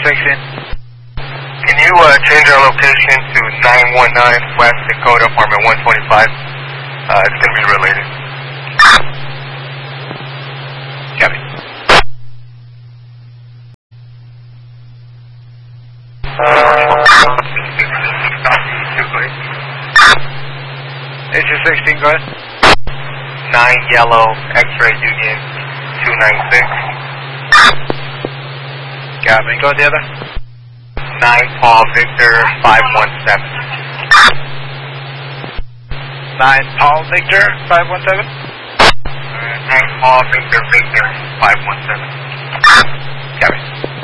16. Can you change our location to 919 West Dakota, apartment 125? It's going to be related. Copy. HU16, go ahead. 9 Yellow X-Ray Union 296. Got me. Go with the other. 9 Paul Victor 517. 9 Paul Victor 517. 9 Paul Victor Victor 517. Got me.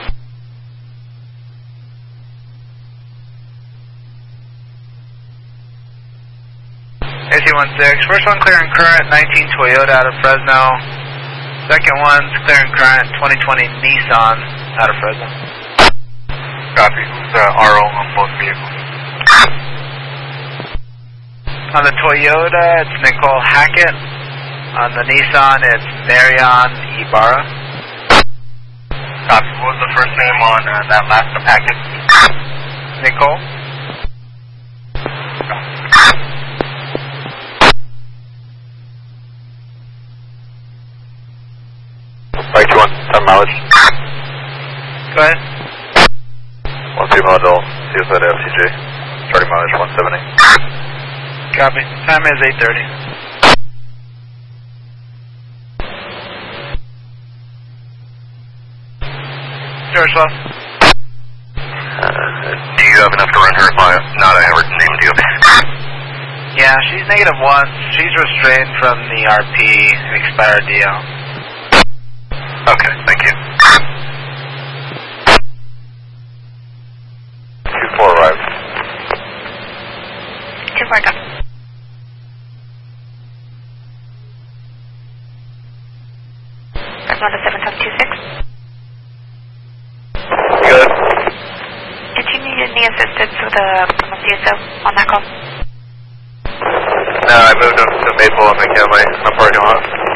AC-16, first one clear and current, 19 Toyota out of Fresno. Second one's clear and current, 2020 Nissan out of Fresno. Copy. Who's RO on both vehicles? On the Toyota, it's Nicole Hackett. On the Nissan, it's Marion Ibarra. Copy. What was the first name on that last packet? Nicole. Right, 10 mileage. Go ahead. 12 miles old, CSI to FCJ. Starting mileage 170. Copy. Time is 8:30. George Love. Do you have enough to run her? If not, I ever named you. Yeah, she's -1. She's restrained from the RP expired DL. Okay, thank you. 2-4 arrived. 2-4 done. Fresno to 7726. Good. Did you need any assistance with the CSO on that call? No, I moved him to Maple and McKinley. I'm parking lot.